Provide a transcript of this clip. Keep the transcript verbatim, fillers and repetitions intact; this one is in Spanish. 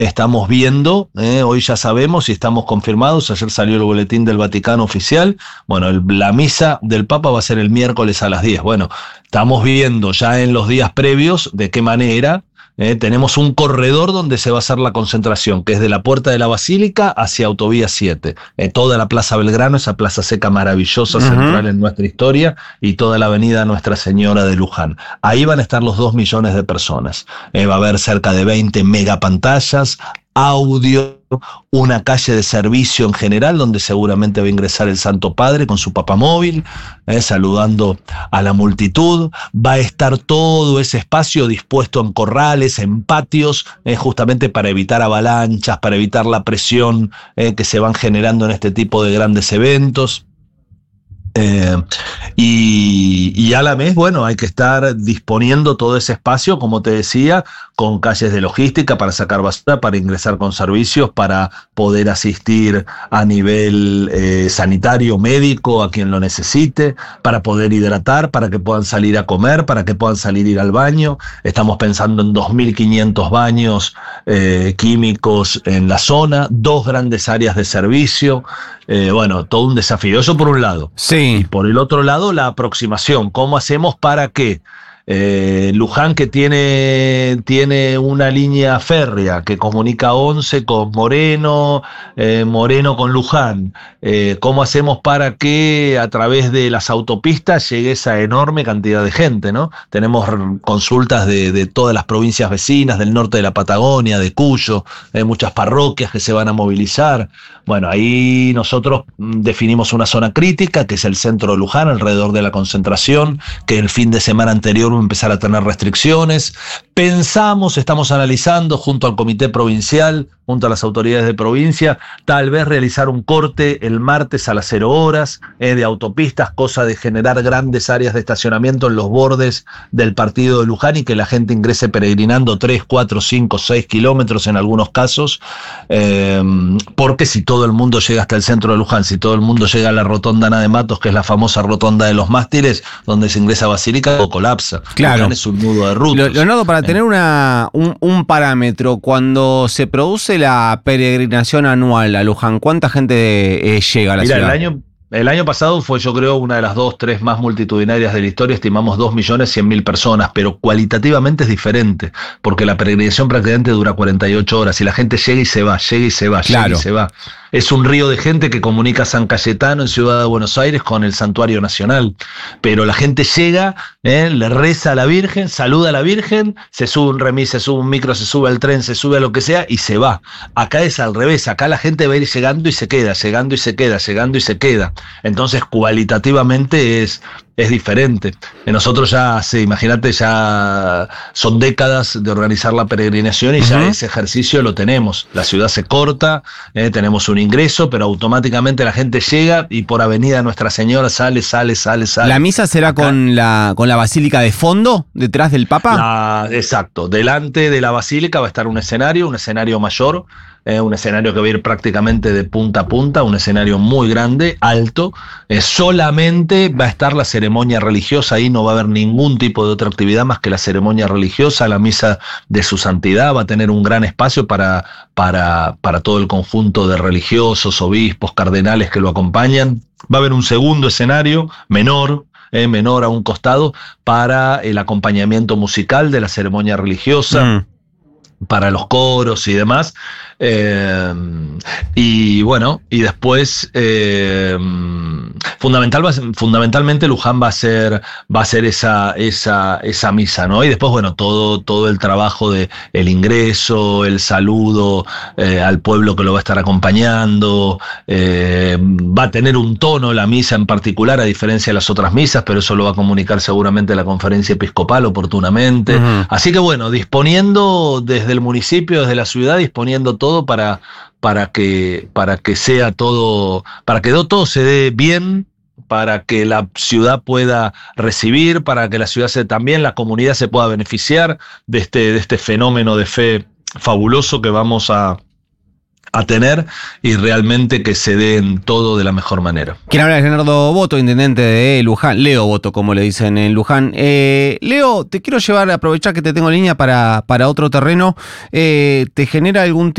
estamos viendo, eh, hoy ya sabemos y estamos confirmados, ayer salió el boletín del Vaticano oficial, bueno, el, la misa del Papa va a ser el miércoles a las diez. Bueno, estamos viendo ya en los días previos de qué manera. Eh, tenemos un corredor donde se va a hacer la concentración, que es de la Puerta de la Basílica hacia Autovía siete. Eh, toda la Plaza Belgrano, esa plaza seca maravillosa, uh-huh. central en nuestra historia, y toda la avenida Nuestra Señora de Luján. Ahí van a estar los dos millones de personas. Eh, va a haber cerca de veinte megapantallas, audio, una calle de servicio en general, donde seguramente va a ingresar el Santo Padre con su papamóvil, eh, saludando a la multitud. Va a estar todo ese espacio dispuesto en corrales, en patios, eh, justamente para evitar avalanchas, para evitar la presión eh, que se van generando en este tipo de grandes eventos. Eh, y, y a la vez, bueno, hay que estar disponiendo todo ese espacio, como te decía, con calles de logística para sacar basura, para ingresar con servicios, para poder asistir a nivel eh, sanitario, médico, a quien lo necesite, para poder hidratar, para que puedan salir a comer, para que puedan salir a ir al baño. Estamos pensando en dos mil quinientos baños eh, químicos en la zona, dos grandes áreas de servicio. Eh, bueno, todo un desafío. Eso por un lado. Sí. Y por el otro lado, la aproximación. ¿Cómo hacemos para que eh, Luján, que tiene, tiene una línea férrea que comunica Once con Moreno, eh, Moreno con Luján, eh, cómo hacemos para que a través de las autopistas llegue esa enorme cantidad de gente, ¿no? Tenemos consultas de, de todas las provincias vecinas, del norte de la Patagonia, de Cuyo, hay muchas parroquias que se van a movilizar. Bueno, ahí nosotros definimos una zona crítica, que es el centro de Luján, alrededor de la concentración, que el fin de semana anterior va a empezar a tener restricciones. Pensamos, estamos analizando junto al comité provincial, junto a las autoridades de provincia, tal vez realizar un corte el martes a las cero horas eh, de autopistas, cosa de generar grandes áreas de estacionamiento en los bordes del partido de Luján y que la gente ingrese peregrinando tres, cuatro, cinco, seis kilómetros en algunos casos, eh, porque si todo el mundo llega hasta el centro de Luján, si todo el mundo llega a la rotonda Ana de Matos, que es la famosa rotonda de los mástiles, donde se ingresa a Basílica, o colapsa. Claro. Luján es un nudo de rutas. Leonardo, para tener una, un, un parámetro, cuando se produce la peregrinación anual a Luján, ¿cuánta gente eh, llega a la Mira, ciudad? El año, el año pasado fue, yo creo, una de las dos, tres más multitudinarias de la historia. Estimamos dos millones cien mil personas, pero cualitativamente es diferente, porque la peregrinación prácticamente dura cuarenta y ocho horas y la gente llega y se va, llega y se va, Claro. llega y se va. Es un río de gente que comunica San Cayetano en Ciudad de Buenos Aires con el Santuario Nacional. Pero la gente llega, eh, le reza a la Virgen, saluda a la Virgen, se sube un remis, se sube un micro, se sube al tren, se sube a lo que sea y se va. Acá es al revés, acá la gente va a ir llegando y se queda, llegando y se queda, llegando y se queda. Entonces cualitativamente es... es diferente. Nosotros ya hace, imagínate, ya son décadas de organizar la peregrinación y uh-huh. ya ese ejercicio lo tenemos. La ciudad se corta, eh, tenemos un ingreso, pero automáticamente la gente llega y por Avenida Nuestra Señora sale, sale, sale, sale. ¿La misa será Acá, con la con la basílica de fondo, detrás del Papa? La, exacto. Delante de la basílica va a estar un escenario, un escenario mayor, Eh, un escenario que va a ir prácticamente de punta a punta, un escenario muy grande, alto. Eh, solamente va a estar la ceremonia religiosa, ahí no va a haber ningún tipo de otra actividad más que la ceremonia religiosa, la misa de su santidad. Va a tener un gran espacio para, para, para todo el conjunto de religiosos, obispos, cardenales que lo acompañan. Va a haber un segundo escenario menor, eh, menor a un costado, para el acompañamiento musical de la ceremonia religiosa. Mm. Para los coros y demás, eh, y bueno, y después eh, fundamental, fundamentalmente Luján va a ser va a ser esa esa esa misa, ¿no? Y después, bueno, todo todo el trabajo de el ingreso, el saludo eh, al pueblo que lo va a estar acompañando, eh, va a tener un tono la misa en particular, a diferencia de las otras misas, pero eso lo va a comunicar seguramente la conferencia episcopal oportunamente. Uh-huh. Así que bueno, disponiendo desde el municipio, desde la ciudad, disponiendo todo para, para, que, para que sea todo, para que todo se dé bien, para que la ciudad pueda recibir, para que la ciudad se, también la comunidad se pueda beneficiar de este, de este fenómeno de fe fabuloso que vamos a, a tener y realmente que se den todo de la mejor manera. Quien habla es Leonardo Boto, intendente de Luján, Leo Boto, como le dicen en Luján. Eh, Leo, te quiero llevar, aprovechar que te tengo en línea para, para otro terreno. Eh, ¿Te genera algún tipo